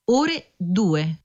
ore 2.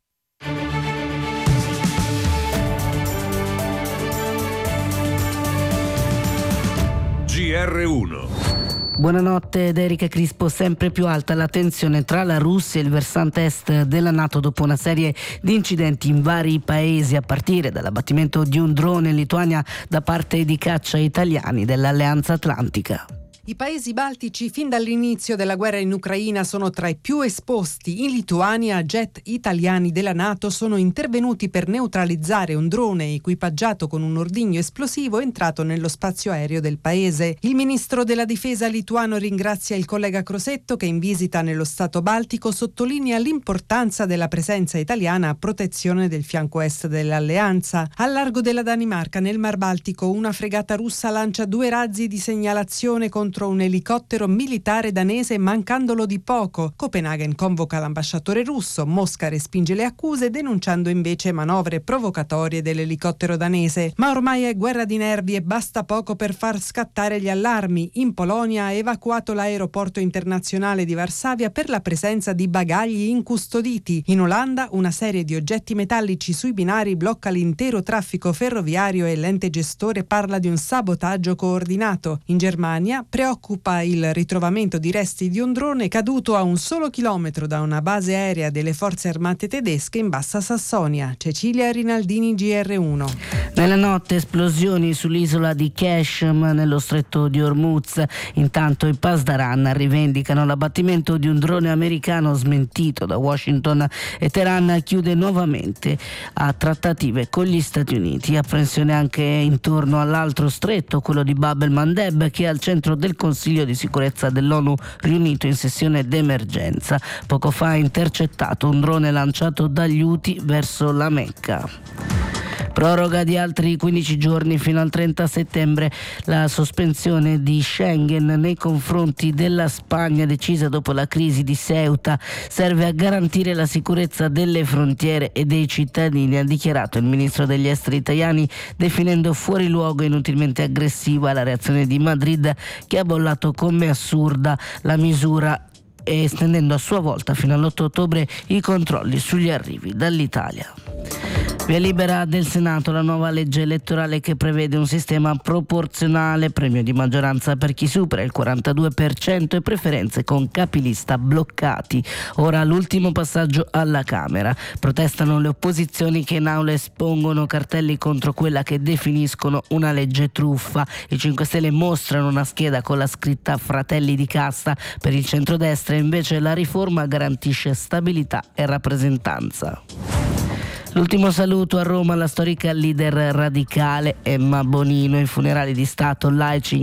GR1. Buonanotte ed Erika Crispo. Sempre più alta la tensione tra la Russia e il versante est della NATO dopo una serie di incidenti in vari paesi, a partire dall'abbattimento di un drone in Lituania da parte di caccia italiani dell'Alleanza Atlantica. I paesi baltici fin dall'inizio della guerra in Ucraina sono tra i più esposti. In Lituania jet italiani della NATO sono intervenuti per neutralizzare un drone equipaggiato con un ordigno esplosivo entrato nello spazio aereo del paese. Il ministro della difesa lituano ringrazia il collega Crosetto che in visita nello Stato baltico sottolinea l'importanza della presenza italiana a protezione del fianco est dell'alleanza. Al largo della Danimarca, nel Mar Baltico, una fregata russa lancia 2 razzi di segnalazione contro un elicottero militare danese mancandolo di poco. Copenaghen convoca l'ambasciatore russo, Mosca respinge le accuse denunciando invece manovre provocatorie dell'elicottero danese. Ma ormai è guerra di nervi e basta poco per far scattare gli allarmi. In Polonia ha evacuato l'aeroporto internazionale di Varsavia per la presenza di bagagli incustoditi. In Olanda una serie di oggetti metallici sui binari blocca l'intero traffico ferroviario e l'ente gestore parla di un sabotaggio coordinato. In Germania preoccupa il ritrovamento di resti di un drone caduto a un solo chilometro da una base aerea delle forze armate tedesche in Bassa Sassonia. Cecilia Rinaldini, GR1. Nella notte esplosioni sull'isola di Keshem nello stretto di Hormuz. Intanto i Pasdaran rivendicano l'abbattimento di un drone americano smentito da Washington e Teheran chiude nuovamente a trattative con gli Stati Uniti. Apprensione anche intorno all'altro stretto, quello di Bab el-Mandeb, che è al centro del Consiglio di sicurezza dell'ONU riunito in sessione d'emergenza. Poco fa ha intercettato un drone lanciato dagli Houthi verso la Mecca. Proroga di altri 15 giorni fino al 30 settembre la sospensione di Schengen nei confronti della Spagna, decisa dopo la crisi di Ceuta, serve a garantire la sicurezza delle frontiere e dei cittadini, ha dichiarato il ministro degli esteri italiani, definendo fuori luogo e inutilmente aggressiva la reazione di Madrid, che ha bollato come assurda la misura e estendendo a sua volta fino all'8 ottobre i controlli sugli arrivi dall'Italia. Via libera del Senato la nuova legge elettorale che prevede un sistema proporzionale, premio di maggioranza per chi supera il 42% e preferenze con capilista bloccati. Ora l'ultimo passaggio alla Camera. Protestano le opposizioni che in aula espongono cartelli contro quella che definiscono una legge truffa. I 5 Stelle mostrano una scheda con la scritta Fratelli di Casta. Per il centrodestra invece la riforma garantisce stabilità e rappresentanza. L'ultimo saluto a Roma alla storica leader radicale Emma Bonino. I funerali di Stato laici